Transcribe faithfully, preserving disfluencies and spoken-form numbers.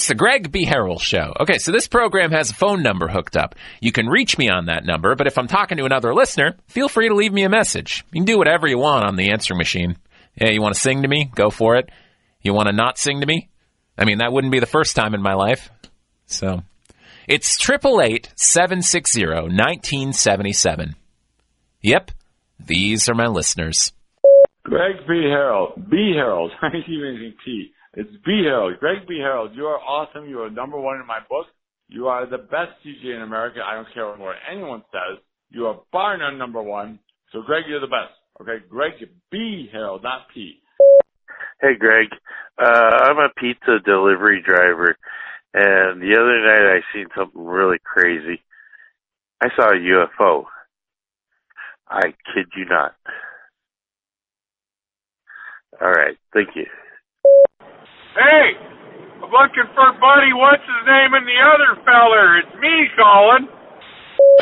It's the Greg B. Harrell Show. Okay, so this program has a phone number hooked up. You can reach me on that number, but if I'm talking to another listener, feel free to leave me a message. You can do whatever you want on the answering machine. Yeah, you want to sing to me? Go for it. You want to not sing to me? I mean, that wouldn't be the first time in my life. So, it's eight eight eight, seven six zero, one nine seven seven. Yep, these are my listeners. Greg B. Harold. B. Harold. I keep using T. It's B. Harold. Greg B. Harold, you are awesome. You are number one in my book. You are the best D J in America. I don't care what anyone says. You are bar none number one. So, Greg, you're the best. Okay, Greg B. Harold, not P. Hey, Greg. Uh, I'm a pizza delivery driver, and the other night I seen something really crazy. I saw a U F O. I kid you not. All right, thank you. Hey, I'm looking for Buddy, what's his name, and the other feller. It's me calling.